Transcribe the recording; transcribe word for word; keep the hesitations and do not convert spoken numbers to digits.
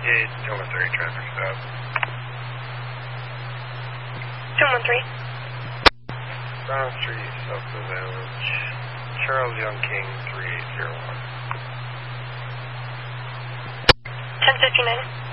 Initiate two one three traffic stop. two one three. Brown Street, South of the Village. Charles Young King, three eight zero one. ten fifty-nine.